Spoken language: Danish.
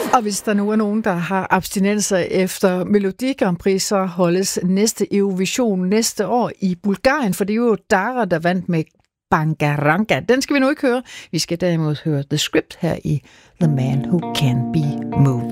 Og hvis der nu er nogen, der har abstinenser efter Melodi Grand Prix, så holdes næste Eurovision næste år i Bulgarien, for det er jo Dara, der vandt med Bangaranga. Den skal vi nu ikke høre. Vi skal derimod høre The Script her i The Man Who Can Be Moved.